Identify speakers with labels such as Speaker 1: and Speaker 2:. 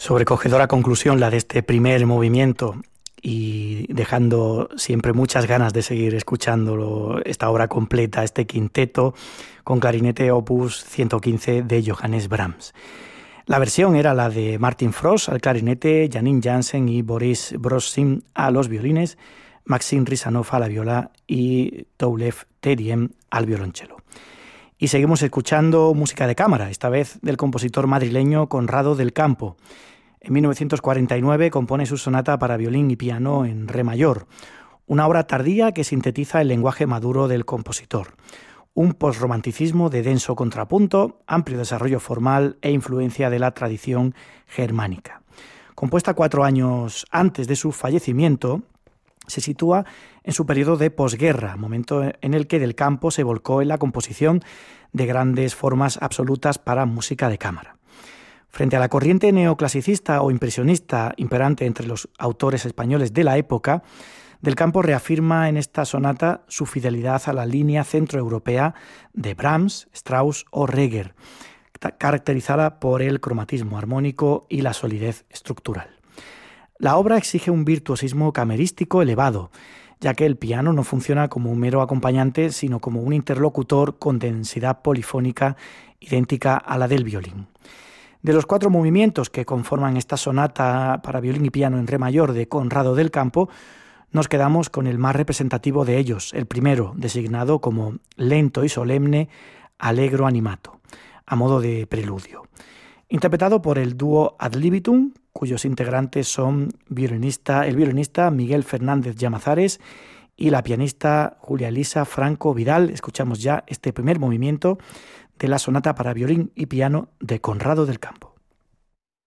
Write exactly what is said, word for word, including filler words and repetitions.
Speaker 1: Sobrecogedora conclusión la de este primer movimiento, y dejando siempre muchas ganas de seguir escuchándolo, esta obra completa, este quinteto con clarinete opus ciento quince de Johannes Brahms. La versión era la de Martin Frost al clarinete, Janine Jansen y Boris Brosin a los violines, Maxim Rizanov a la viola y Toulev Teriem al violonchelo. Y seguimos escuchando música de cámara, esta vez del compositor madrileño Conrado del Campo. En mil novecientos cuarenta y nueve compone su sonata para violín y piano en re mayor, una obra tardía que sintetiza el lenguaje maduro del compositor. Un posromanticismo de denso contrapunto, amplio desarrollo formal e influencia de la tradición germánica. Compuesta cuatro años antes de su fallecimiento, se sitúa en su periodo de posguerra, momento en el que Del Campo se volcó en la composición de grandes formas absolutas para música de cámara. Frente a la corriente neoclasicista o impresionista imperante entre los autores españoles de la época, Del Campo reafirma en esta sonata su fidelidad a la línea centroeuropea de Brahms, Strauss o Reger, caracterizada por el cromatismo armónico y la solidez estructural. La obra exige un virtuosismo camerístico elevado, ya que el piano no funciona como un mero acompañante, sino como un interlocutor con densidad polifónica idéntica a la del violín. De los cuatro movimientos que conforman esta sonata para violín y piano en re mayor de Conrado del Campo, nos quedamos con el más representativo de ellos, el primero, designado como lento y solemne Allegro animato, a modo de preludio. Interpretado por el dúo Ad libitum, cuyos integrantes son violinista, el violinista Miguel Fernández Llamazares y la pianista Julia Elisa Franco Vidal. Escuchamos ya este primer movimiento de la sonata para violín y piano de Conrado del Campo.